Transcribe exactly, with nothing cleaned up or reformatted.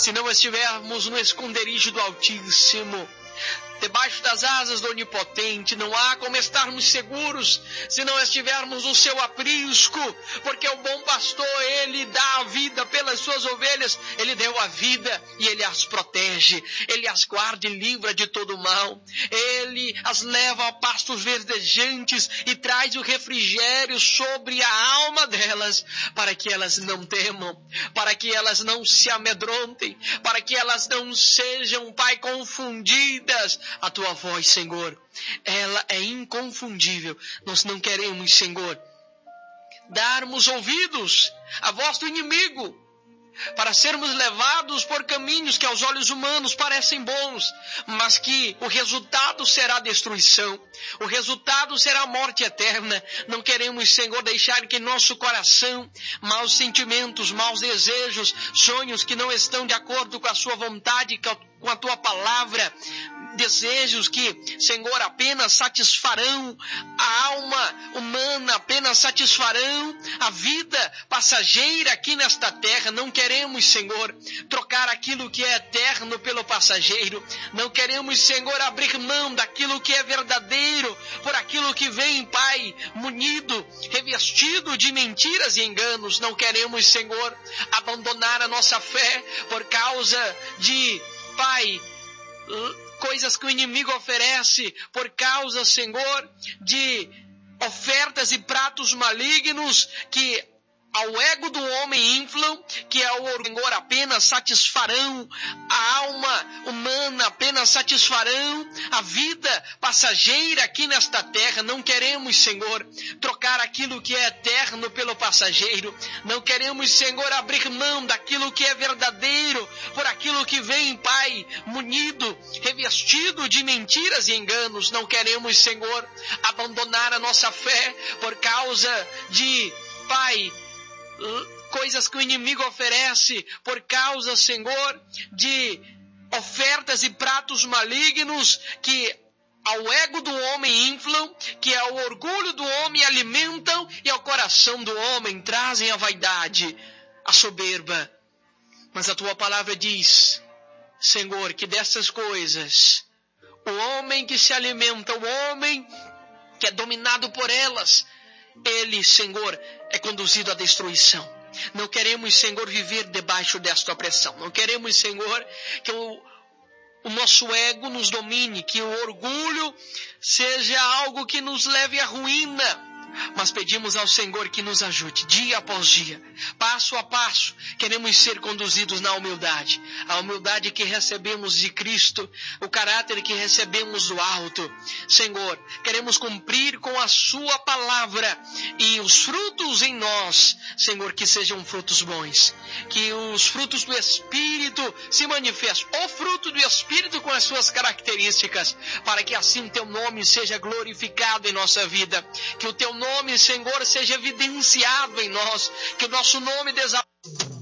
se não estivermos no esconderijo do Altíssimo, debaixo das asas do Onipotente, não há como estarmos seguros se não estivermos no seu aprisco, porque o bom pastor, ele dá a vida pelas suas ovelhas, ele deu a vida e ele as protege, ele as guarda e livra de todo mal, ele as leva a pastos verdejantes e traz o refrigério sobre a alma delas, para que elas não temam, para que elas não se amedrontem, para que elas não sejam, Pai, confundidas. A tua voz, Senhor, ela é inconfundível. Nós não queremos, Senhor, darmos ouvidos à voz do inimigo, para sermos levados por caminhos que aos olhos humanos parecem bons, mas que o resultado será destruição, o resultado será morte eterna. Não queremos, Senhor, deixar que em nosso coração maus sentimentos, maus desejos, sonhos que não estão de acordo com a sua vontade, com a tua palavra, desejos que, Senhor, apenas satisfarão a alma humana, apenas satisfarão a vida passageira aqui nesta terra. Não queremos, Senhor, trocar aquilo que é eterno pelo passageiro. Não queremos, Senhor, abrir mão daquilo que é verdadeiro por aquilo que vem, Pai, munido, revestido de mentiras e enganos. Não queremos, Senhor, abandonar a nossa fé por causa de, Pai, coisas que o inimigo oferece, por causa, Senhor, de ofertas e pratos malignos que ao ego do homem inflam, que ao Senhor apenas satisfarão a alma humana, apenas satisfarão a vida passageira aqui nesta terra. Não queremos, Senhor, trocar aquilo que é eterno pelo passageiro. Não queremos, Senhor, abrir mão daquilo que é verdadeiro por aquilo que vem, Pai, munido, revestido de mentiras e enganos. Não queremos, Senhor, abandonar a nossa fé por causa de, Pai, coisas que o inimigo oferece, por causa, Senhor, de ofertas e pratos malignos que ao ego do homem inflam, que ao orgulho do homem alimentam e ao coração do homem trazem a vaidade, a soberba. Mas a tua palavra diz, Senhor, que dessas coisas, o homem que se alimenta, o homem que é dominado por elas, ele, Senhor, é conduzido à destruição. Não queremos, Senhor, viver debaixo desta opressão. Não queremos, Senhor, que o, o nosso ego nos domine, que o orgulho seja algo que nos leve à ruína. Mas pedimos ao Senhor que nos ajude, dia após dia, passo a passo. Queremos ser conduzidos na humildade, a humildade que recebemos de Cristo, o caráter que recebemos do alto. Senhor, queremos cumprir com a sua palavra e os frutos em nós, Senhor, que sejam frutos bons, que os frutos do Espírito se manifestem, o fruto do Espírito com as suas características, para que assim teu nome seja glorificado em nossa vida, que o teu nome, Senhor, seja evidenciado em nós, que o nosso nome desapareça.